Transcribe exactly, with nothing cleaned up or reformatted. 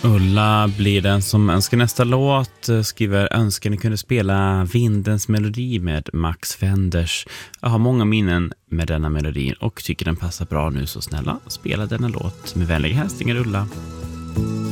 Ulla blir den som önskar nästa låt, skriver önskar ni kunde spela Vindens melodi med Max Fenders. Jag har många minnen med denna melodin och tycker den passar bra nu, så snälla spela denna låt. Med vänliga hälsningar Ulla.